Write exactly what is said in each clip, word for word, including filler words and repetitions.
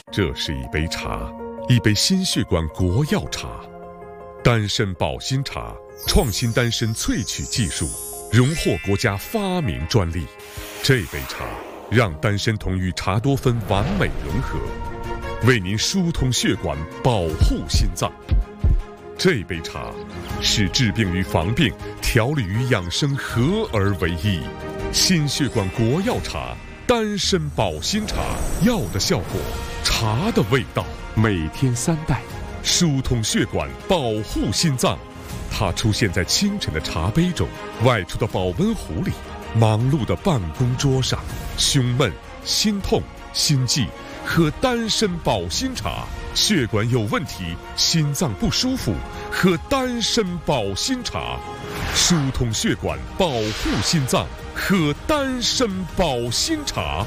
这是一杯茶，一杯心血管国药茶，丹参保心茶，创新丹参萃取技术，荣获国家发明专利。这杯茶让丹参酮与茶多酚完美融合，为您疏通血管，保护心脏。这杯茶是治病与防病、调理与养生合而为一。心血管国药茶，丹参保心茶，药的效果，茶的味道，每天三袋，疏通血管，保护心脏。它出现在清晨的茶杯中，外出的保温壶里，忙碌的办公桌上。胸闷、心痛、心悸，喝丹参保心茶；血管有问题、心脏不舒服，喝丹参保心茶。疏通血管，保护心脏，喝丹参保心茶。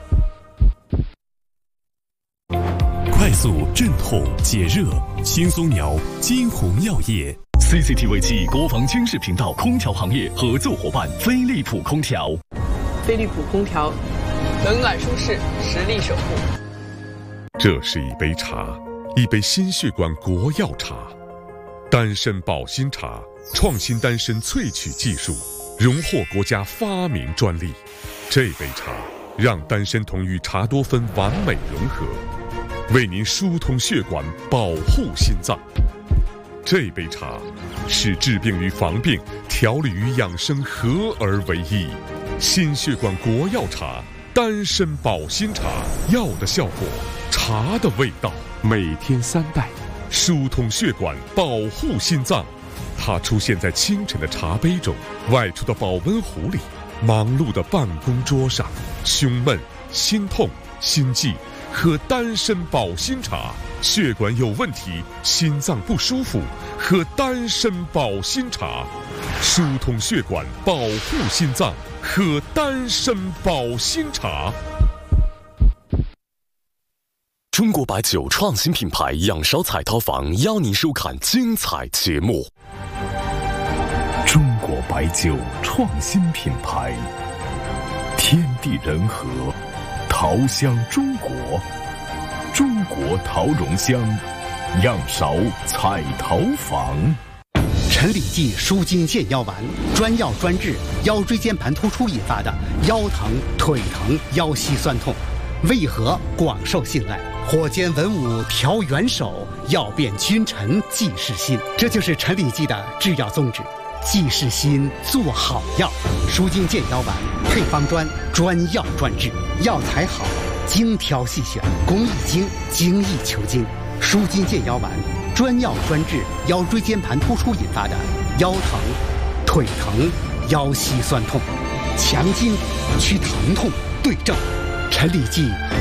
快速镇痛解热，轻松摇金红药业。 C C T V 七国防军事频道空调行业合作伙伴飞利浦空调。 飞利浦空调，冷暖舒适，实力守护。 这是一杯茶，一杯心血管国药茶，丹参保心茶，创新丹参萃取技术，荣获国家发明专利。这杯茶让丹参酮与茶多酚完美融合，为您疏通血管，保护心脏。这杯茶是治病与防病、调理与养生合而为一。心血管国药茶，丹参保心茶，药的效果，茶的味道，每天三袋，疏通血管，保护心脏。它出现在清晨的茶杯中，外出的保温壶里，忙碌的办公桌上。胸闷、心痛、心悸，喝丹参保心茶；血管有问题、心脏不舒服，喝丹参保心茶。疏通血管，保护心脏，喝丹参保心茶。 中国白酒创新品牌仰韶彩陶坊邀您收看精彩节目。 中国白酒创新品牌，天地人和，陶香中国，中国陶容香，仰韶彩陶坊。 陈李济舒筋健腰丸，专药专治腰椎间盘突出引发的腰疼、腿疼、腰膝酸痛，为何广受信赖？火尖文武调元首，药变君臣济世心。这就是陈李济的制药宗旨，济世心，做好药。舒筋健腰丸配方专，专药专治，药材好，精挑细选，工艺精，精益求精。舒筋健腰丸专药专治腰椎间盘突出引发的腰疼、腿疼、腰膝酸痛，强筋去疼痛，对症。陈李济